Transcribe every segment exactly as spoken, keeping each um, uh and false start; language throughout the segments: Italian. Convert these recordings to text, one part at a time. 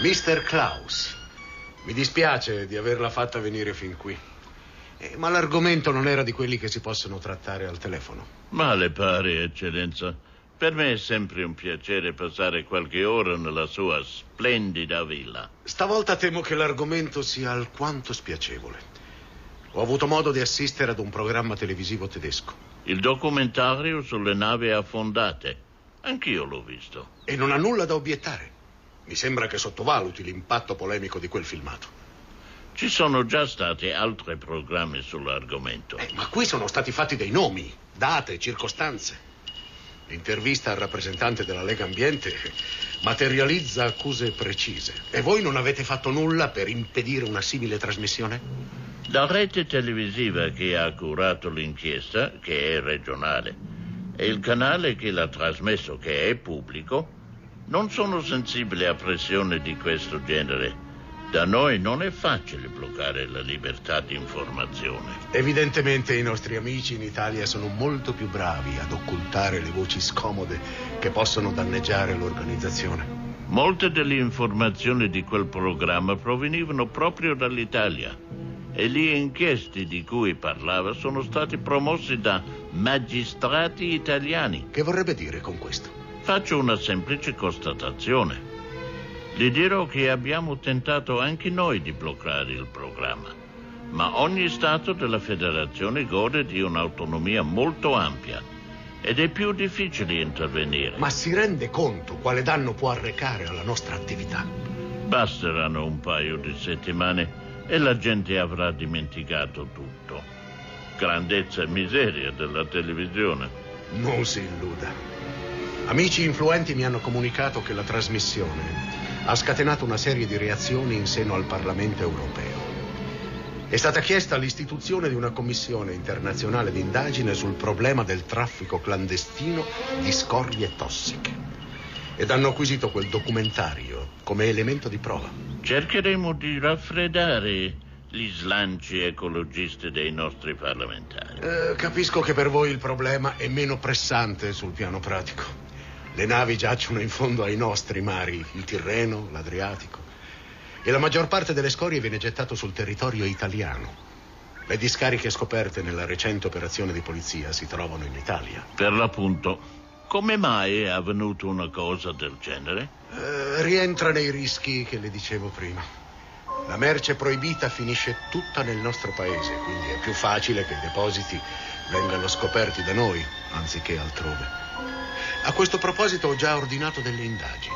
mister Klaus, mi dispiace di averla fatta venire fin qui, eh, ma l'argomento non era di quelli che si possono trattare al telefono. Ma le pare, eccellenza. Per me è sempre un piacere passare qualche ora nella sua splendida villa. Stavolta temo che l'argomento sia alquanto spiacevole. Ho avuto modo di assistere ad un programma televisivo tedesco. Il documentario sulle navi affondate. Anch'io l'ho visto. E non ha nulla da obiettare. Mi sembra che sottovaluti l'impatto polemico di quel filmato. Ci sono già stati altri programmi sull'argomento. Eh, ma qui sono stati fatti dei nomi, date, circostanze. L'intervista al rappresentante della Lega Ambiente materializza accuse precise. E voi non avete fatto nulla per impedire una simile trasmissione? La rete televisiva che ha curato l'inchiesta, che è regionale, e il canale che l'ha trasmesso, che è pubblico, non sono sensibili a pressioni di questo genere. Da noi non è facile bloccare la libertà di informazione. Evidentemente i nostri amici in Italia sono molto più bravi ad occultare le voci scomode che possono danneggiare l'organizzazione. Molte delle informazioni di quel programma provenivano proprio dall'Italia e gli inchiesti di cui parlava sono stati promossi da magistrati italiani. Che vorrebbe dire con questo? Faccio una semplice constatazione. Gli dirò che abbiamo tentato anche noi di bloccare il programma, ma ogni Stato della Federazione gode di un'autonomia molto ampia ed è più difficile intervenire. Ma si rende conto quale danno può arrecare alla nostra attività? Basteranno un paio di settimane e la gente avrà dimenticato tutto. Grandezza e miseria della televisione. Non si illuda. Amici influenti mi hanno comunicato che la trasmissione ha scatenato una serie di reazioni in seno al Parlamento europeo. È stata chiesta l'istituzione di una commissione internazionale d'indagine sul problema del traffico clandestino di scorie tossiche. Ed hanno acquisito quel documentario come elemento di prova. Cercheremo di raffreddare gli slanci ecologisti dei nostri parlamentari. Eh, capisco che per voi il problema è meno pressante sul piano pratico. Le navi giacciono in fondo ai nostri mari, il Tirreno, l'Adriatico, e la maggior parte delle scorie viene gettato sul territorio italiano. Le discariche scoperte nella recente operazione di polizia si trovano in Italia. Per l'appunto, come mai è avvenuto una cosa del genere? Eh, rientra nei rischi che le dicevo prima. La merce proibita finisce tutta nel nostro paese, quindi è più facile che i depositi vengano scoperti da noi, anziché altrove. A questo proposito ho già ordinato delle indagini.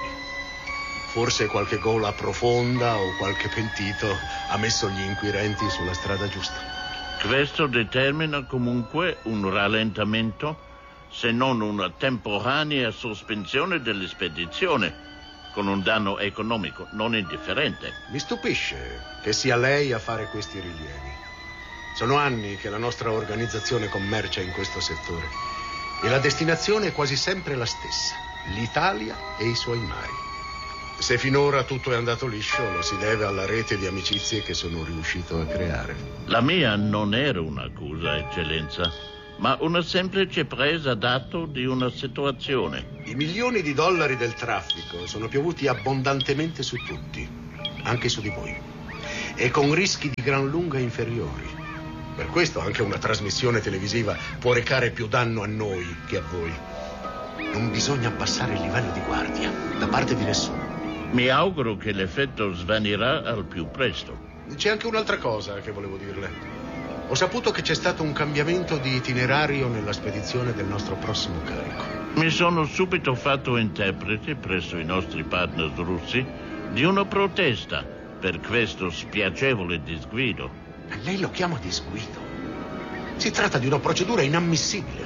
Forse qualche gola profonda o qualche pentito ha messo gli inquirenti sulla strada giusta. Questo determina comunque un rallentamento, se non una temporanea sospensione dell'espedizione, con un danno economico non indifferente. Mi stupisce che sia lei a fare questi rilievi. Sono anni che la nostra organizzazione commercia in questo settore. E la destinazione è quasi sempre la stessa, l'Italia e i suoi mari. Se finora tutto è andato liscio, lo si deve alla rete di amicizie che sono riuscito a creare. La mia non era un'accusa, eccellenza, ma una semplice presa d'atto di una situazione. I milioni di dollari del traffico sono piovuti abbondantemente su tutti, anche su di voi, e con rischi di gran lunga inferiori. Per questo anche una trasmissione televisiva può recare più danno a noi che a voi. Non bisogna abbassare il livello di guardia da parte di nessuno. Mi auguro che l'effetto svanirà al più presto. C'è anche un'altra cosa che volevo dirle. Ho saputo che c'è stato un cambiamento di itinerario nella spedizione del nostro prossimo carico. Mi sono subito fatto interprete presso i nostri partner russi di una protesta per questo spiacevole disguido. Lei lo chiama disguido? Si tratta di una procedura inammissibile.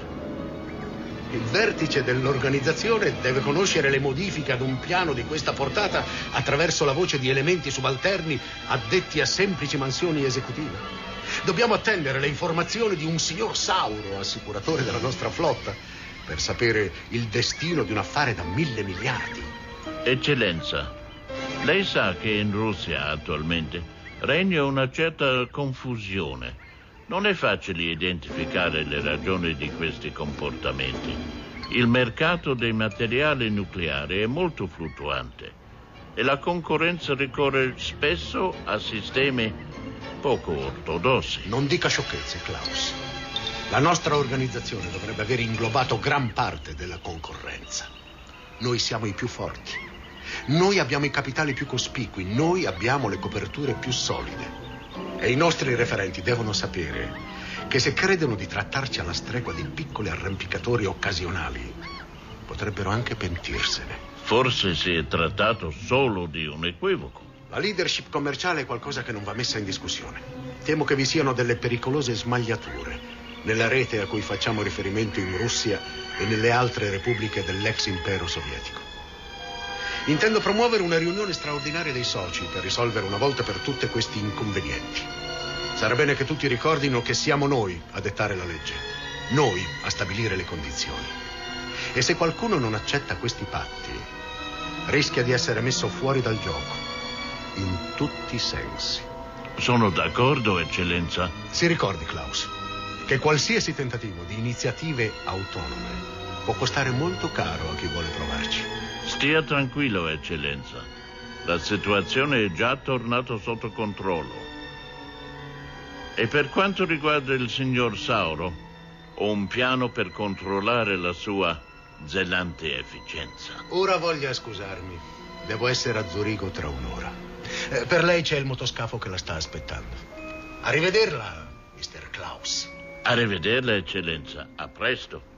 Il vertice dell'organizzazione deve conoscere le modifiche ad un piano di questa portata attraverso la voce di elementi subalterni addetti a semplici mansioni esecutive. Dobbiamo attendere le informazioni di un signor Sauro, assicuratore della nostra flotta, per sapere il destino di un affare da mille miliardi. Eccellenza, lei sa che in Russia attualmente regna una certa confusione. Non è facile identificare le ragioni di questi comportamenti. Il mercato dei materiali nucleari è molto fluttuante e la concorrenza ricorre spesso a sistemi poco ortodossi. Non dica sciocchezze, Klaus. La nostra organizzazione dovrebbe aver inglobato gran parte della concorrenza. Noi siamo i più forti. Noi abbiamo i capitali più cospicui. Noi abbiamo le coperture più solide. E i nostri referenti devono sapere che se credono di trattarci alla stregua di piccoli arrampicatori occasionali, potrebbero anche pentirsene. Forse si è trattato solo di un equivoco. La leadership commerciale è qualcosa che non va messa in discussione. Temo che vi siano delle pericolose smagliature nella rete a cui facciamo riferimento in Russia e nelle altre repubbliche dell'ex impero sovietico. Intendo promuovere una riunione straordinaria dei soci per risolvere una volta per tutte questi inconvenienti. Sarà bene che tutti ricordino che siamo noi a dettare la legge, noi a stabilire le condizioni. E se qualcuno non accetta questi patti, rischia di essere messo fuori dal gioco, in tutti i sensi. Sono d'accordo, eccellenza. Si ricordi, Klaus, che qualsiasi tentativo di iniziative autonome può costare molto caro a chi vuole provarci. Stia tranquillo, eccellenza. La situazione è già tornata sotto controllo. E per quanto riguarda il signor Sauro, ho un piano per controllare la sua zelante efficienza. Ora voglia scusarmi. Devo essere a Zurigo tra un'ora. Eh, per lei c'è il motoscafo che la sta aspettando. Arrivederla, mister Klaus. Arrivederla, eccellenza. A presto.